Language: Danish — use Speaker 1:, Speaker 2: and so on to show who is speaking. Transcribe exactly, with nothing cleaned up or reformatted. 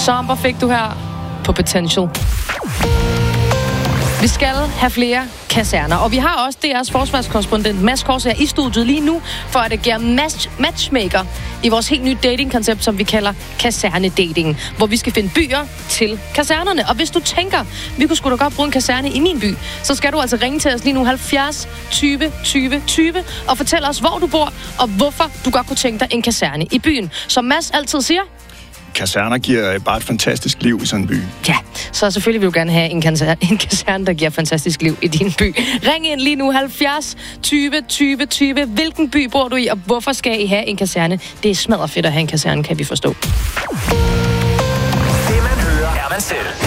Speaker 1: Somber fik du her på Potential. Vi skal have flere kaserner, og vi har også D R's forsvarskorrespondent Mads Kors i studiet lige nu, for at agere match- matchmaker i vores helt nye datingkoncept, som vi kalder kasernedating, hvor vi skal finde byer til kasernerne. Og hvis du tænker, vi kunne sgu da godt bruge en kaserne i min by, så skal du altså ringe til os lige nu halvfjerds tyve tyve tyve og fortælle os, hvor du bor, og hvorfor du godt kunne tænke dig en kaserne i byen. Som Mads altid siger,
Speaker 2: kaserner giver bare et fantastisk liv i sådan en by.
Speaker 1: ja, så selvfølgelig vil du gerne have en, kaserne, en kaserne, der giver fantastisk liv i din by. Ring ind lige nu, halvfjerds tyve tyve tyve. Hvilken by bor du i, og hvorfor skal I have en kaserne? Det er smadret fedt at have en kaserne, kan vi forstå.
Speaker 3: Det man hører, er man selv.